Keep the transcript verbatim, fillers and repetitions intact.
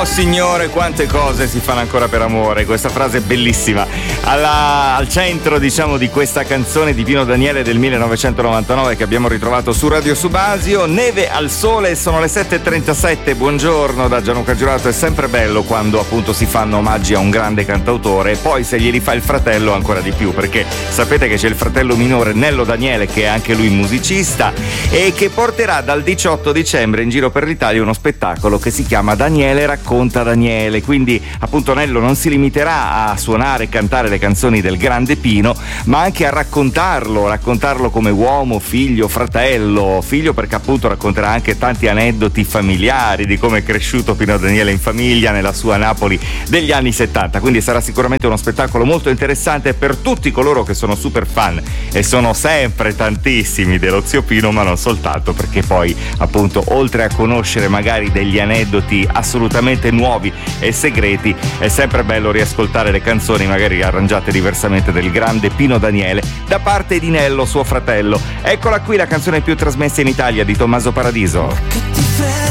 Oh signore, quante cose si fanno ancora per amore, questa frase è bellissima. Alla, al centro, diciamo, di questa canzone di Pino Daniele del millenovecentonovantanove che abbiamo ritrovato su Radio Subasio, Neve al sole, sono le sette e trentasette. Buongiorno da Gianluca Giurato. È sempre bello quando appunto si fanno omaggi a un grande cantautore e poi se glieli fa il fratello ancora di più, perché sapete che c'è il fratello minore Nello Daniele, che è anche lui musicista e che porterà dal diciotto dicembre in giro per l'Italia uno spettacolo che si chiama Daniele racconta Daniele. Quindi appunto Nello non si limiterà a suonare e cantare le canzoni del grande Pino, ma anche a raccontarlo, raccontarlo come uomo, figlio, fratello, figlio perché appunto racconterà anche tanti aneddoti familiari di come è cresciuto Pino Daniele in famiglia nella sua Napoli degli anni settanta. Quindi sarà sicuramente uno spettacolo molto interessante per tutti coloro che sono super fan, e sono sempre tantissimi dello zio Pino, ma non soltanto, perché poi appunto oltre a conoscere magari degli aneddoti assolutamente nuovi e segreti, è sempre bello riascoltare le canzoni magari arrangiate diversamente del grande Pino Daniele da parte di Nello, suo fratello. Eccola qui la canzone più trasmessa in Italia di Tommaso Paradiso.